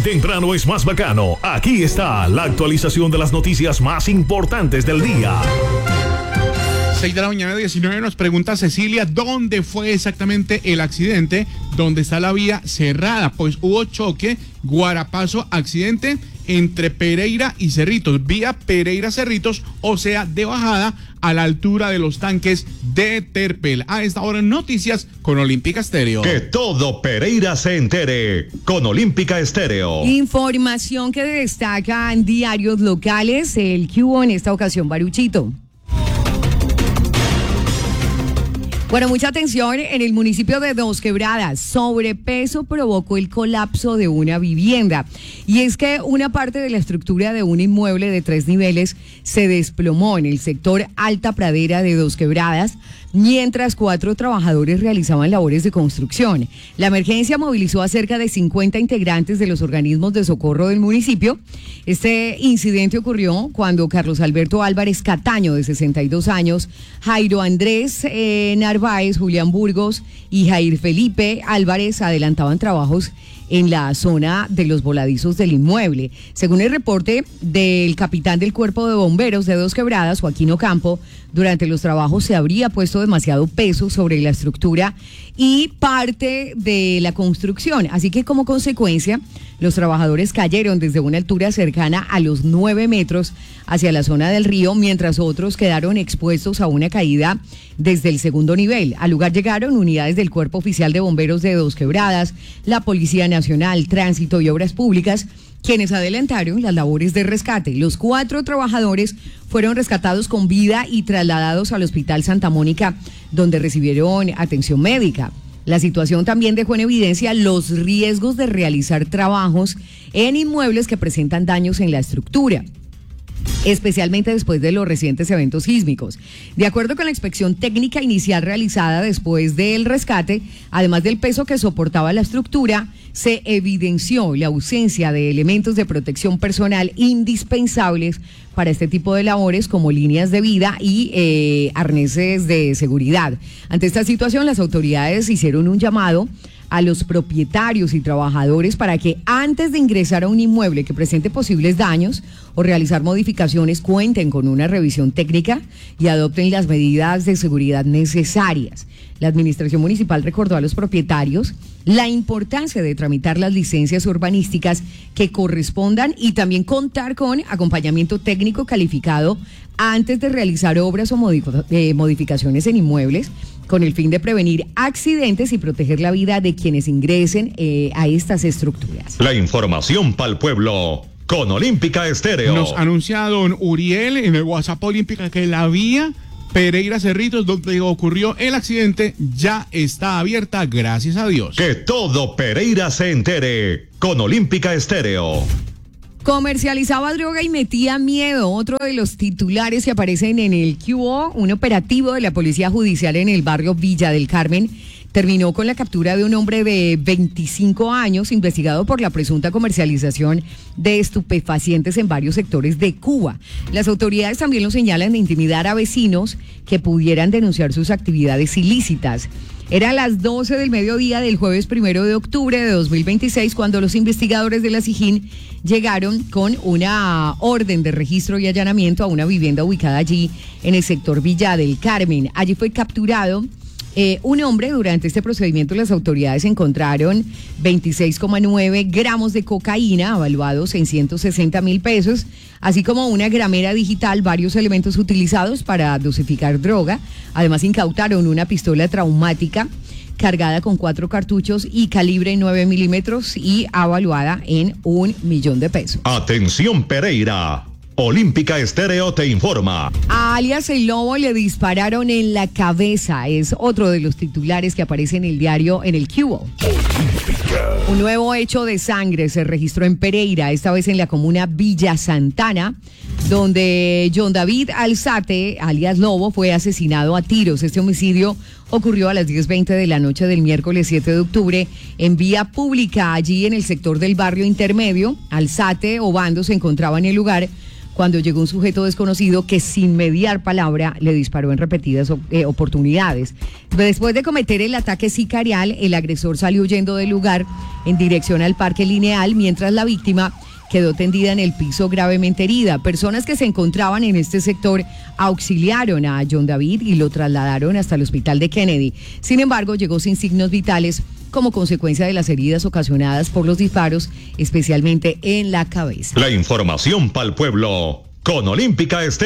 temprano es más bacano. Aquí está la actualización de las noticias más importantes del día. 6 de la mañana, 19, nos pregunta Cecilia, ¿dónde fue exactamente el accidente? ¿Dónde está la vía cerrada? Pues hubo choque, Guarapazo, accidente entre Pereira y Cerritos, vía Pereira-Cerritos, o sea, de bajada a la altura de los tanques de Terpel. A esta hora, noticias con Olímpica Estéreo. Que todo Pereira se entere con Olímpica Estéreo. Información que destaca en diarios locales, el que hubo en esta ocasión, Baruchito. Bueno, mucha atención en el municipio de Dos Quebradas. Sobrepeso provocó el colapso de una vivienda. Y es que una parte de la estructura de un inmueble de 3 niveles se desplomó en el sector Alta Pradera de Dos Quebradas, mientras 4 trabajadores realizaban labores de construcción. La emergencia movilizó a cerca de 50 integrantes de los organismos de socorro del municipio. Este incidente ocurrió cuando Carlos Alberto Álvarez Cataño, de 62 años, Jairo Andrés Narváez, Julián Burgos y Jair Felipe Álvarez adelantaban trabajos en la zona de los voladizos del inmueble. Según el reporte del capitán del Cuerpo de Bomberos de Dos Quebradas, Joaquín Ocampo, durante los trabajos se habría puesto demasiado peso sobre la estructura y parte de la construcción. Así que como consecuencia, los trabajadores cayeron desde una altura cercana a los 9 metros hacia la zona del río, mientras otros quedaron expuestos a una caída desde el segundo nivel. Al lugar llegaron unidades del Cuerpo Oficial de Bomberos de Dos Quebradas, la Policía Nacional, Tránsito y Obras Públicas, quienes adelantaron las labores de rescate. Los 4 trabajadores fueron rescatados con vida y trasladados al Hospital Santa Mónica, donde recibieron atención médica. La situación también dejó en evidencia los riesgos de realizar trabajos en inmuebles que presentan daños en la estructura, especialmente después de los recientes eventos sísmicos. De acuerdo con la inspección técnica inicial realizada después del rescate, además del peso que soportaba la estructura, se evidenció la ausencia de elementos de protección personal indispensables para este tipo de labores, como líneas de vida y arneses de seguridad. Ante esta situación, las autoridades hicieron un llamado a los propietarios y trabajadores para que antes de ingresar a un inmueble que presente posibles daños o realizar modificaciones, cuenten con una revisión técnica y adopten las medidas de seguridad necesarias. La administración municipal recordó a los propietarios la importancia de tramitar las licencias urbanísticas que correspondan y también contar con acompañamiento técnico calificado antes de realizar obras o modificaciones en inmuebles, con el fin de prevenir accidentes y proteger la vida de quienes ingresen a estas estructuras. La información para el pueblo con Olímpica Estéreo. Nos anuncia don Uriel en el WhatsApp Olímpica que la vía Pereira Cerritos, donde ocurrió el accidente, ya está abierta, gracias a Dios. Que todo Pereira se entere con Olímpica Estéreo. Comercializaba droga y metía miedo. Otro de los titulares que aparecen en el QO, un operativo de la Policía Judicial en el barrio Villa del Carmen, terminó con la captura de un hombre de 25 años investigado por la presunta comercialización de estupefacientes en varios sectores de Cuba. Las autoridades también lo señalan de intimidar a vecinos que pudieran denunciar sus actividades ilícitas. Eran las 12 del mediodía del jueves 1 de octubre de 2026 cuando los investigadores de la SIJIN llegaron con una orden de registro y allanamiento a una vivienda ubicada allí en el sector Villa del Carmen. Allí fue capturado un hombre. Durante este procedimiento las autoridades encontraron 26,9 gramos de cocaína evaluados en 160,000 pesos, así como una gramera digital, varios elementos utilizados para dosificar droga. Además incautaron una pistola traumática cargada con 4 cartuchos y calibre 9 milímetros y avaluada en $1,000,000. Atención Pereira. Olímpica Estéreo te informa. A alias El Lobo le dispararon en la cabeza. Es otro de los titulares que aparece en el diario en el QO. Un nuevo hecho de sangre se registró en Pereira, esta vez en la comuna Villa Santana, donde John David Alzate, alias Lobo, fue asesinado a tiros. Este homicidio ocurrió a las 10:20 de la noche del miércoles 7 de octubre en vía pública, allí en el sector del barrio intermedio. Alzate Obando se encontraba en el lugar cuando llegó un sujeto desconocido que sin mediar palabra le disparó en repetidas oportunidades. Después de cometer el ataque sicarial, el agresor salió huyendo del lugar en dirección al Parque Lineal, mientras la víctima quedó tendida en el piso gravemente herida. Personas que se encontraban en este sector auxiliaron a John David y lo trasladaron hasta el hospital de Kennedy. Sin embargo, llegó sin signos vitales como consecuencia de las heridas ocasionadas por los disparos, especialmente en la cabeza. La información para el pueblo con Olímpica Estéreo.